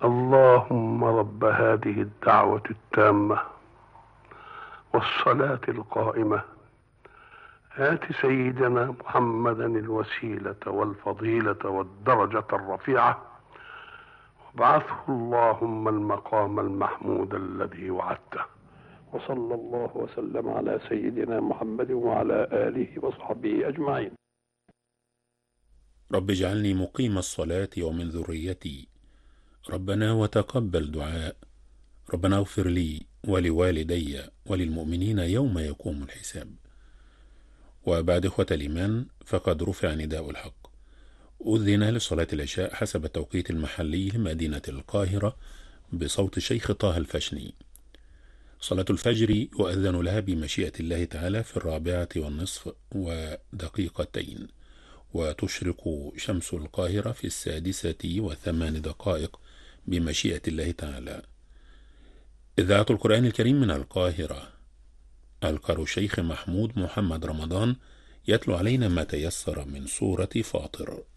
اللهم رب هذه الدعوة التامة والصلاة القائمة آت سيدنا محمدا الوسيلة والفضيلة والدرجة الرفيعة وابعثه اللهم المقام المحمود الذي وعدته. وصلى الله وسلم على سيدنا محمد وعلى آله وصحبه أجمعين. رب اجعلني مقيم الصلاة ومن ذريتي، ربنا وتقبل دعاء، ربنا اغفر لي ولوالدي وللمؤمنين يوم يقوم الحساب. وبعد إخوة الإيمان، فقد رفع نداء الحق. أذن لصلاة العشاء حسب التوقيت المحلي لمدينة القاهرة بصوت الشيخ طه الفشني. صلاة الفجر يؤذن لها بمشيئة الله تعالى في 4:02 وتشرق شمس القاهرة في 6:08 بمشيئة الله تعالى. إذاعة القرآن الكريم من القاهرة، القارئ الشيخ محمود محمد رمضان يتلو علينا ما تيسر من سورة فاطر.